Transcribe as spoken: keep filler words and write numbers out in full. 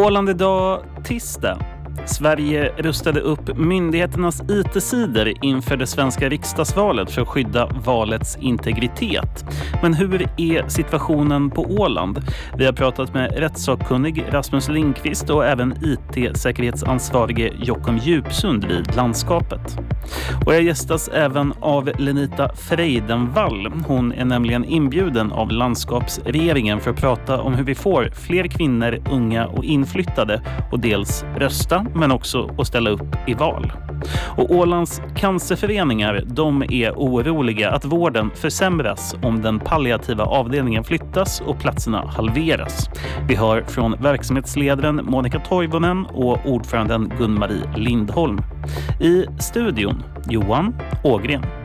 Åland idag, tisdag. Sverige rustade upp myndigheternas I T-sidor inför det svenska riksdagsvalet för att skydda valets integritet. Men hur är situationen på Åland? Vi har pratat med rättssakkunnig Rasmus Lindqvist och även I T-säkerhetsansvarige Jockum Djupsund vid landskapet. Och jag gästas även av Lenita Freidenvall. Hon är nämligen inbjuden av landskapsregeringen för att prata om hur vi får fler kvinnor, unga och inflyttade och dels rösta men också att ställa upp i val. Och Ålands cancerföreningar, de är oroliga att vården försämras om den palliativa avdelningen flyttas och platserna halveras. Vi hör från verksamhetsledaren Monica Toivonen och ordföranden Gun-Marie Lindholm. I studion Johan Ågren.